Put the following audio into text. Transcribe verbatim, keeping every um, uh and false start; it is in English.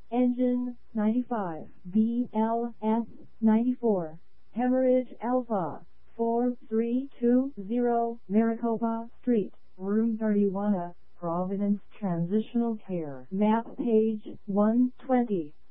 Engine ninety-five, B L S ninety-four, Hemorrhage Alpha, four three two zero Maricopa Street, Room thirty-one A, Providence Transitional Care. Map page one twenty.